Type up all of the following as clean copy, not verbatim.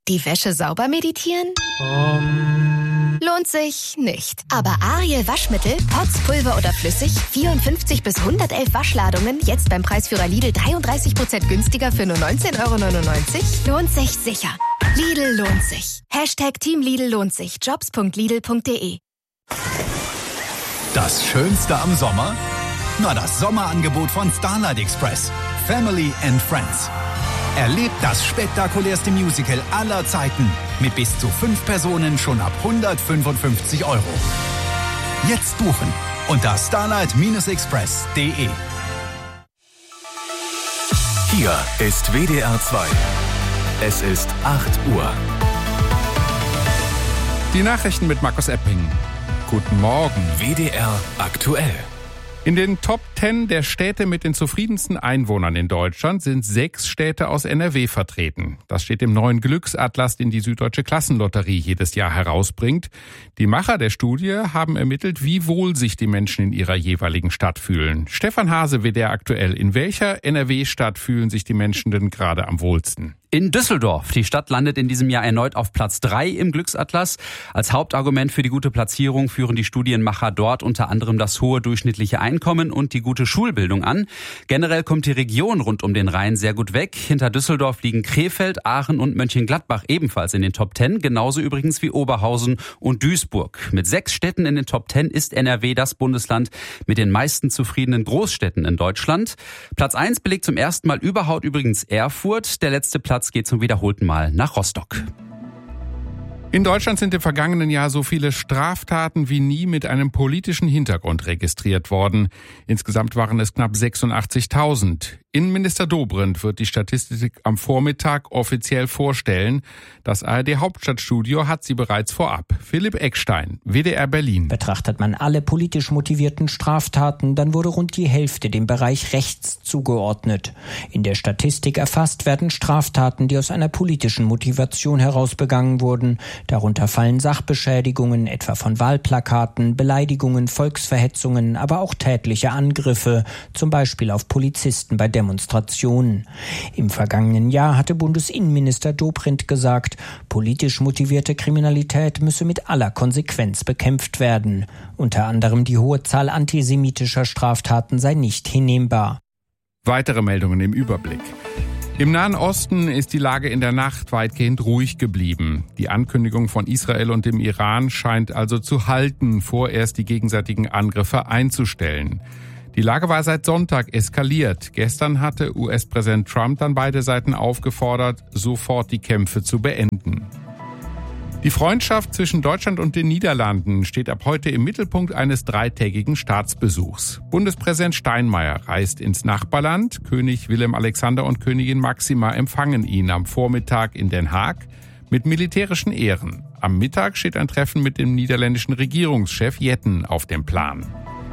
Die Wäsche sauber meditieren? Lohnt sich nicht. Aber Ariel Waschmittel, Pods, Pulver oder flüssig, 54 bis 111 Waschladungen, jetzt beim Preisführer Lidl 33% günstiger für nur 19,99 €? Lohnt sich sicher. Lidl lohnt sich. Team Lidl lohnt sich. Jobs.lidl.de. Das Schönste am Sommer? Na, das Sommerangebot von Starlight Express. Family and Friends. Erlebt das spektakulärste Musical aller Zeiten mit bis zu 5 Personen schon ab 155 €. Jetzt buchen unter starlight-express.de. Hier ist WDR 2. Es ist 8 Uhr. Die Nachrichten mit Markus Epping. Guten Morgen. WDR aktuell. In den Top 10 der Städte mit den zufriedensten Einwohnern in Deutschland sind 6 Städte aus NRW vertreten. Das steht im neuen Glücksatlas, den die Süddeutsche Klassenlotterie jedes Jahr herausbringt. Die Macher der Studie haben ermittelt, wie wohl sich die Menschen in ihrer jeweiligen Stadt fühlen. Stefan Hase, WDR aktuell. In welcher NRW-Stadt fühlen sich die Menschen denn gerade am wohlsten? In Düsseldorf. Die Stadt landet in diesem Jahr erneut auf Platz 3 im Glücksatlas. Als Hauptargument für die gute Platzierung führen die Studienmacher dort unter anderem das hohe durchschnittliche Einkommen und die gute Schulbildung an. Generell kommt die Region rund um den Rhein sehr gut weg. Hinter Düsseldorf liegen Krefeld, Aachen und Mönchengladbach ebenfalls in den Top 10. Genauso übrigens wie Oberhausen und Duisburg. Mit 6 Städten in den Top 10 ist NRW das Bundesland mit den meisten zufriedenen Großstädten in Deutschland. Platz 1 belegt zum ersten Mal überhaupt übrigens Erfurt. Der letzte Platz geht zum wiederholten Mal nach Rostock. In Deutschland sind im vergangenen Jahr so viele Straftaten wie nie mit einem politischen Hintergrund registriert worden. Insgesamt waren es knapp 86.000. Innenminister Dobrindt wird die Statistik am Vormittag offiziell vorstellen. Das ARD-Hauptstadtstudio hat sie bereits vorab. Philipp Eckstein, WDR Berlin. Betrachtet man alle politisch motivierten Straftaten, dann wurde rund die Hälfte dem Bereich rechts zugeordnet. In der Statistik erfasst werden Straftaten, die aus einer politischen Motivation heraus begangen wurden. Darunter fallen Sachbeschädigungen, etwa von Wahlplakaten, Beleidigungen, Volksverhetzungen, aber auch tätliche Angriffe, zum Beispiel auf Polizisten bei Demonstrationen. Im vergangenen Jahr hatte Bundesinnenminister Dobrindt gesagt, politisch motivierte Kriminalität müsse mit aller Konsequenz bekämpft werden. Unter anderem die hohe Zahl antisemitischer Straftaten sei nicht hinnehmbar. Weitere Meldungen im Überblick. Im Nahen Osten ist die Lage in der Nacht weitgehend ruhig geblieben. Die Ankündigung von Israel und dem Iran scheint also zu halten, vorerst die gegenseitigen Angriffe einzustellen. Die Lage war seit Sonntag eskaliert. Gestern hatte US-Präsident Trump dann beide Seiten aufgefordert, sofort die Kämpfe zu beenden. Die Freundschaft zwischen Deutschland und den Niederlanden steht ab heute im Mittelpunkt eines 3-tägigen Staatsbesuchs. Bundespräsident Steinmeier reist ins Nachbarland. König Willem Alexander und Königin Máxima empfangen ihn am Vormittag in Den Haag mit militärischen Ehren. Am Mittag steht ein Treffen mit dem niederländischen Regierungschef Jetten auf dem Plan.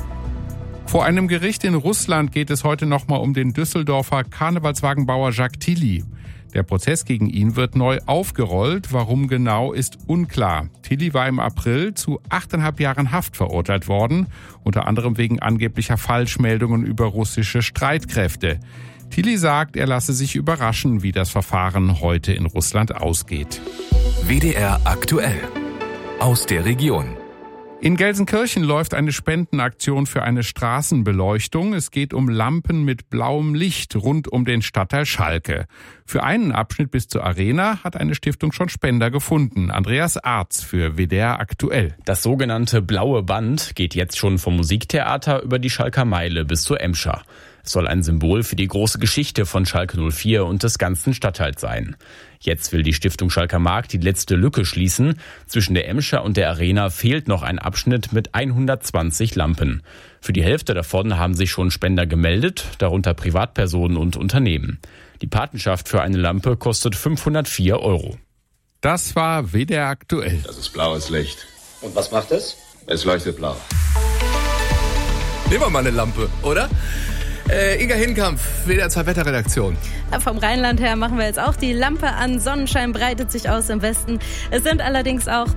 Vor einem Gericht in Russland geht es heute nochmal um den Düsseldorfer Karnevalswagenbauer Jacques Tilly. Der Prozess gegen ihn wird neu aufgerollt. Warum genau, ist unklar. Tilly war im April zu 8,5 Jahren Haft verurteilt worden, unter anderem wegen angeblicher Falschmeldungen über russische Streitkräfte. Tilly sagt, er lasse sich überraschen, wie das Verfahren heute in Russland ausgeht. WDR aktuell. Aus der Region. In Gelsenkirchen läuft eine Spendenaktion für eine Straßenbeleuchtung. Es geht um Lampen mit blauem Licht rund um den Stadtteil Schalke. Für einen Abschnitt bis zur Arena hat eine Stiftung schon Spender gefunden. Andreas Arz für WDR aktuell. Das sogenannte Blaue Band geht jetzt schon vom Musiktheater über die Schalker Meile bis zur Emscher. Es soll ein Symbol für die große Geschichte von Schalke 04 und des ganzen Stadtteils sein. Jetzt will die Stiftung Schalker Markt die letzte Lücke schließen. Zwischen der Emscher und der Arena fehlt noch ein Abschnitt mit 120 Lampen. Für die Hälfte davon haben sich schon Spender gemeldet, darunter Privatpersonen und Unternehmen. Die Patenschaft für eine Lampe kostet 504 €. Das war WDR aktuell. Das ist blaues Licht. Und was macht es? Es leuchtet blau. Nehmen wir mal eine Lampe, oder? Inga Hinkamp, WDR 2 Wetterredaktion. Vom Rheinland her machen wir jetzt auch die Lampe an. Sonnenschein breitet sich aus im Westen. Es sind allerdings auch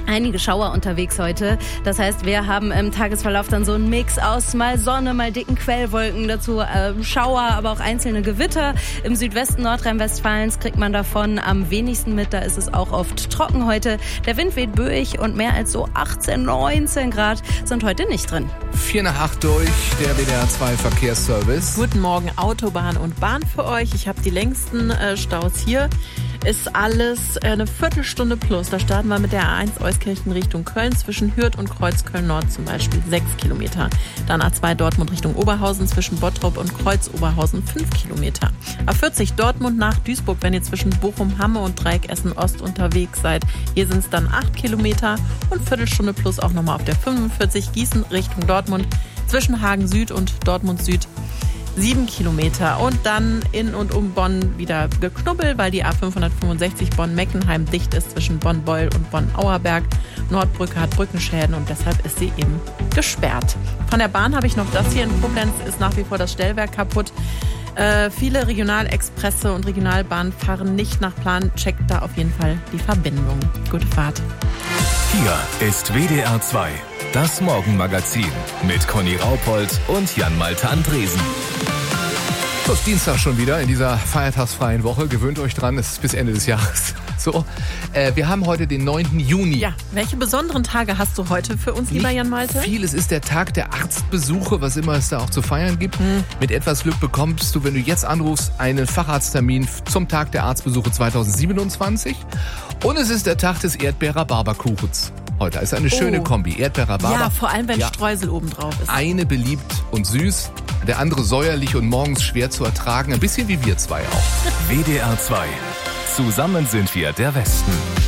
Einige Schauer unterwegs heute. Das heißt, wir haben im Tagesverlauf dann so einen Mix aus mal Sonne, mal dicken Quellwolken, dazu Schauer, aber auch einzelne Gewitter. Im Südwesten Nordrhein-Westfalens kriegt man davon am wenigsten mit. Da ist es auch oft trocken heute. Der Wind weht böig und mehr als so 18, 19 Grad sind heute nicht drin. 7:45 durch, der WDR 2 Verkehrsservice. Guten Morgen, Autobahn und Bahn für euch. Ich habe die längsten Staus hier. Ist alles eine Viertelstunde plus. Da starten wir mit der A1 Euskirchen Richtung Köln zwischen Hürth und Kreuzköln-Nord zum Beispiel 6 Kilometer. Dann A2 Dortmund Richtung Oberhausen zwischen Bottrop und Kreuz-Oberhausen 5 Kilometer. A40 Dortmund nach Duisburg, wenn ihr zwischen Bochum, Hamme und Dreieck Essen-Ost unterwegs seid. Hier sind es dann 8 Kilometer und Viertelstunde plus auch nochmal auf der 45 Gießen Richtung Dortmund zwischen Hagen Süd und Dortmund Süd 7 Kilometer. Und dann in und um Bonn wieder geknubbel, weil die A565 Bonn-Meckenheim dicht ist zwischen Bonn-Beul und Bonn-Auerberg. Nordbrücke hat Brückenschäden und deshalb ist sie eben gesperrt. Von der Bahn habe ich noch das hier. In Koblenz ist nach wie vor das Stellwerk kaputt. Viele Regionalexpresse und Regionalbahnen fahren nicht nach Plan. Checkt da auf jeden Fall die Verbindung. Gute Fahrt. Hier ist WDR 2, das Morgenmagazin mit Conny Raupold und Jan-Malte Andresen. So, ist Dienstag schon wieder in dieser feiertagsfreien Woche. Gewöhnt euch dran, es ist bis Ende des Jahres. So, wir haben heute den 9. Juni. Ja, welche besonderen Tage hast du heute für uns, lieber Jan-Malte? Vieles ist der Tag der Arztbesuche, was immer es da auch zu feiern gibt. Mit etwas Glück bekommst du, wenn du jetzt anrufst, einen Facharzttermin zum Tag der Arztbesuche 2027. Und es ist der Tag des Erdbeer-Rhabarberkuchens. Heute ist eine schöne Kombi. Erdbeer-Rhabarber. Ja, vor allem, wenn Streusel oben drauf ist. Eine beliebt und süß, der andere säuerlich und morgens schwer zu ertragen. Ein bisschen wie wir zwei auch. WDR 2. Zusammen sind wir der Westen.